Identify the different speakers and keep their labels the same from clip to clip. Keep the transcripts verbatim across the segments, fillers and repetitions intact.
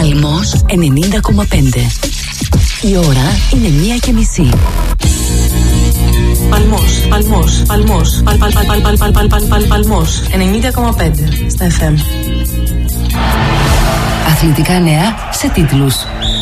Speaker 1: Παλμός ενενήντα κόμμα πέντε. Η ώρα είναι μία και μισή.
Speaker 2: Παλμός, Παλμός, Παλμός, Παλ, Παλ, Παλ, Παλ, Παλ, Παλ, Παλ, Παλ, Παλμός, ενενήντα κόμμα πέντε στα εφ εμ.
Speaker 1: Αθλητικά νέα σε τίτλους.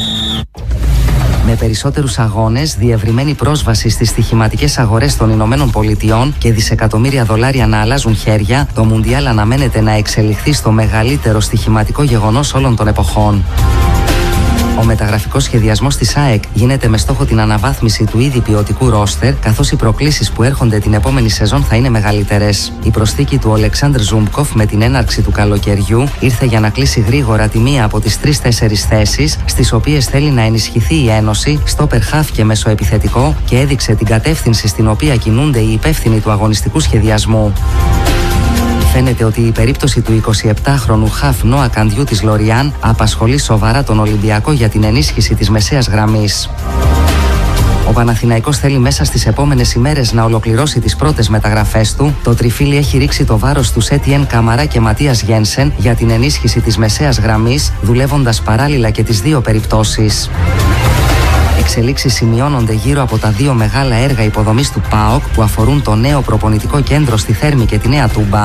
Speaker 3: Με περισσότερους αγώνες, διευρυμένη πρόσβαση στις στοιχηματικές αγορές των Ηνωμένων Πολιτειών και δισεκατομμύρια δολάρια να αλλάζουν χέρια, το Μουντιάλ αναμένεται να εξελιχθεί στο μεγαλύτερο στοιχηματικό γεγονός όλων των εποχών. Ο μεταγραφικός σχεδιασμός της ΑΕΚ γίνεται με στόχο την αναβάθμιση του ήδη ποιοτικού ρόστερ, καθώς οι προκλήσεις που έρχονται την επόμενη σεζόν θα είναι μεγαλύτερες. Η προσθήκη του Ολεξάνδρ Ζούμπκοφ με την έναρξη του καλοκαιριού ήρθε για να κλείσει γρήγορα τη μία από τις τρεις-τέσσερις θέσεις στις οποίες θέλει να ενισχυθεί η Ένωση, στόπερ χαφ και μεσοεπιθετικό, και έδειξε την κατεύθυνση στην οποία κινούνται οι υπεύθυνοι του αγωνιστικού σχεδιασμού. Φαίνεται ότι η περίπτωση του εικοσιεπτάχρονου χαφ Νόα Καντιού της Λοριάν απασχολεί σοβαρά τον Ολυμπιακό για την ενίσχυση της μεσαίας γραμμής. Ο Παναθηναϊκός θέλει μέσα στις επόμενες ημέρες να ολοκληρώσει τις πρώτες μεταγραφές του. Το τριφύλι έχει ρίξει το βάρος του Έτιεν Καμαρά και Ματίας Γένσεν για την ενίσχυση της μεσαίας γραμμής, δουλεύοντας παράλληλα και τις δύο περιπτώσεις. Εξελίξεις σημειώνονται γύρω από τα δύο μεγάλα έργα υποδομής του ΠΑΟΚ που αφορούν το νέο προπονητικό κέντρο στη Θέρμη και τη Νέα Τούμπα.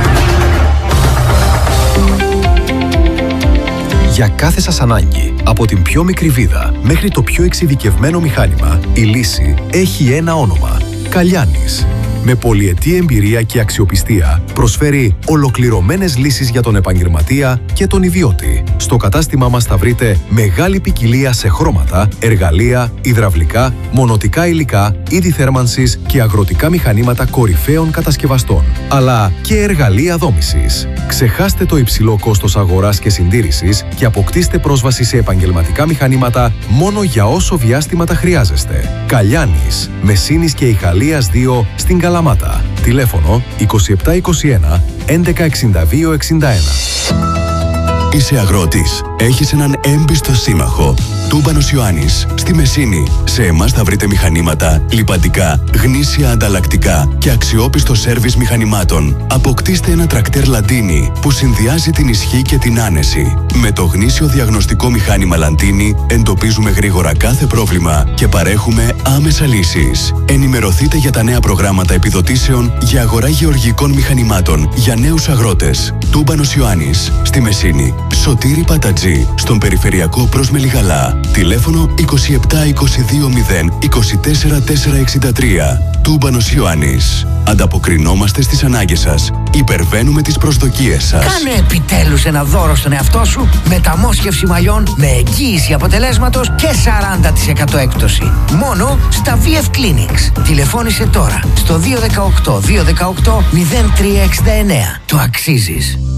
Speaker 4: Για κάθε σας ανάγκη, από την πιο μικρή βίδα μέχρι το πιο εξειδικευμένο μηχάνημα, η λύση έχει ένα όνομα: Καλιάνης. Με πολυετή εμπειρία και αξιοπιστία, προσφέρει ολοκληρωμένες λύσεις για τον επαγγελματία και τον ιδιώτη. Στο κατάστημά μας θα βρείτε μεγάλη ποικιλία σε χρώματα, εργαλεία, υδραυλικά, μονοτικά υλικά, είδη θέρμανσης και αγροτικά μηχανήματα κορυφαίων κατασκευαστών, αλλά και εργαλεία δόμησης. Ξεχάστε το υψηλό κόστος αγοράς και συντήρησης και αποκτήστε πρόσβαση σε επαγγελματικά μηχανήματα μόνο για όσο διάστημα τα χρειάζεστε. Καλιάνης, Μεσίνης και Ιχαλίας δύο στην Καλαμάτα. Τηλέφωνο είκοσι επτά είκοσι ένα έντεκα εξήντα δύο εξήντα ένα.
Speaker 5: Είσαι αγρότης. Έχεις έναν έμπιστο σύμμαχο. Τούμπανος Ιωάννης. Στη Μεσίνη. Σε εμάς θα βρείτε μηχανήματα, λιπαντικά, γνήσια ανταλλακτικά και αξιόπιστο σέρβις μηχανημάτων. Αποκτήστε ένα τρακτέρ Λαντίνι που συνδυάζει την ισχύ και την άνεση. Με το γνήσιο διαγνωστικό μηχάνημα Λαντίνι εντοπίζουμε γρήγορα κάθε πρόβλημα και παρέχουμε άμεσα λύσεις. Ενημερωθείτε για τα νέα προγράμματα επιδοτήσεων για αγορά γεωργικών μηχανημάτων για νέους αγρότες. Τούμπανος Ιωάννης. Στη Μεσίνη. Σωτήρη Πατατζή. Στον περιφερειακό προς Μελιγαλά. Τηλέφωνο είκοσι επτά είκοσι δύο μηδέν είκοσι τέσσερα τετρακόσια εξήντα τρία. Τούμπανος Ιωάννης. Ανταποκρινόμαστε στις ανάγκες σας. Υπερβαίνουμε τις προσδοκίες σας.
Speaker 6: Κάνε επιτέλους ένα δώρο στον εαυτό σου. Μεταμόσχευση μαλλιών με εγγύηση αποτελέσματος και σαράντα τοις εκατό έκπτωση. Μόνο στα βι εφ Clinics. Τηλεφώνησε τώρα στο δύο ένα οκτώ δύο ένα οκτώ μηδέν τρία έξι εννέα. Το αξίζεις.